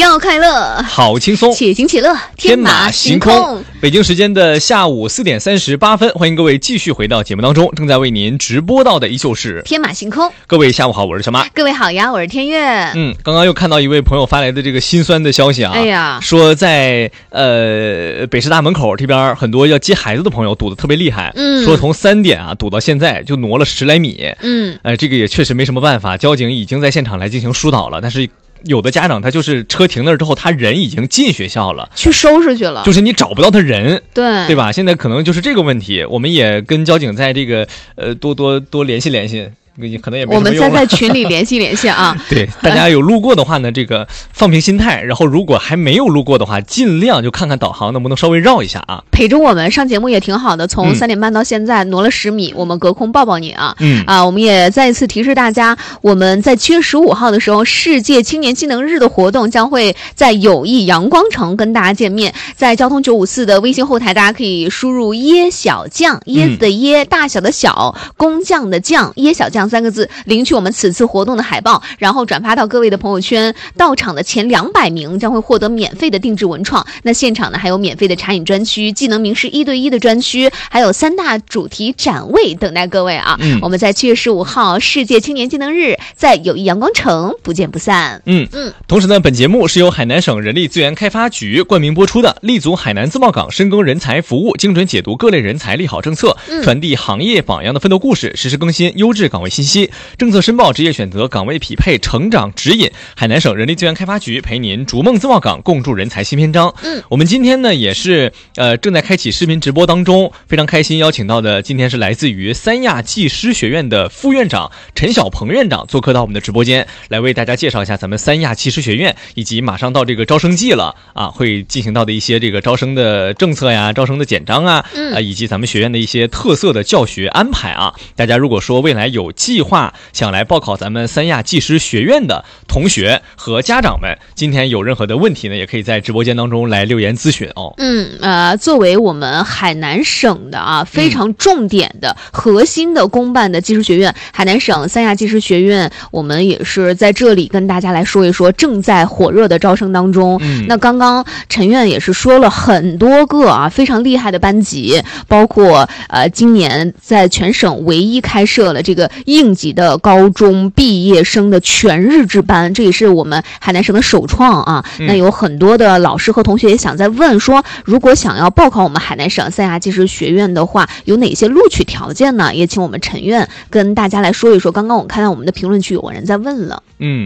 要快乐， 好轻松， 且行且乐， 天马行空。北京时间的下午4点38分，欢迎各位继续回到节目当中，正在为您直播到的依旧是天马行空。 各位下午好，我是小马。 各位好呀，我是天月。 刚刚又看到一位朋友发来的这个心酸的消息啊， 哎呀， 说在北师大门口这边很多要接孩子的朋友堵得特别厉害，说从3点啊堵到现在就挪了10来米，这个也确实没什么办法，交警已经在现场来进行疏导了，但是有的家长他就是车停那儿之后，他人已经进学校了， 去收拾去了， 就是你找不到他人， 对吧？现在可能就是这个问题，我们也跟交警在这个多联系联系。可能也没什么用了， 我们再在群里联系联系啊。 对，大家有路过的话呢，这个放平心态，然后如果还没有路过的话，尽量就看看导航能不能稍微绕一下啊。 陪着我们上节目也挺好的，从3点半到现在挪了10米，我们隔空抱抱你啊。我们也再一次提示大家，我们在7月15号的时候，世界青年技能日的活动将会在友谊阳光城跟大家见面，在交通954的微信后台，大家可以输入椰小酱，椰子的椰，大小的小，工匠的匠，椰小酱3个字，领取我们此次活动的海报，然后转发到各位的朋友圈。到场的前200名将会获得免费的定制文创。那现场呢还有免费的茶饮专区、技能名师1对1的专区，还有3大主题展位等待各位啊。我们在7月15号世界青年技能日，在友谊阳光城不见不散。 同时呢，本节目是由海南省人力资源开发局冠名播出的，立足海南自贸港深耕人才服务，精准解读各类人才利好政策，传递行业榜样的奋斗故事，实时更新优质岗位信息，政策申报、职业选择、岗位匹配、成长指引。海南省人力资源开发局陪您逐梦自贸港，共筑人才新篇章。我们今天呢也是正在开启视频直播当中，非常开心邀请到的今天是来自于三亚技师学院的副院长陈小鹏院长做客到我们的直播间，来为大家介绍一下咱们三亚技师学院以及马上到这个招生季了啊，会进行到的一些这个招生的政策呀、招生的简章啊，以及咱们学院的一些特色的教学安排啊。大家如果说未来有计划想来报考咱们三亚技师学院的同学和家长们，今天有任何的问题呢，也可以在直播间当中来留言咨询哦。 作为我们海南省的非常重点的核心的公办的技师学院，海南省三亚技师学院，我们也是在这里跟大家来说一说正在火热的招生当中。那刚刚陈院也是说了很多个非常厉害的班级，包括今年在全省唯一开设了这个应急的高中毕业生的全日制班，这也是我们海南省的首创啊。那有很多的老师和同学也想在问说，如果想要报考我们海南省三亚技师学院的话，有哪些录取条件呢？也请我们陈院跟大家来说一说。刚刚我看到我们的评论区有人在问了。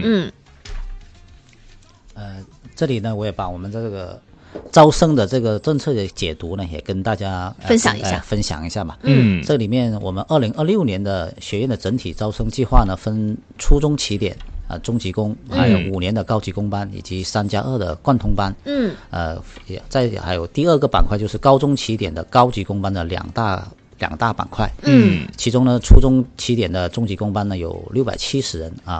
这里呢，我也把我们这个招生的这个政策的解读呢，也跟大家分享一下嘛。这里面我们2026年的学院的整体招生计划呢，分初中起点、中级工，还有5年的高级工班，以及3+2的贯通班。还有第二个板块就是高中起点的高级工班的两大板块。其中呢，初中起点的中级工班呢有670人啊。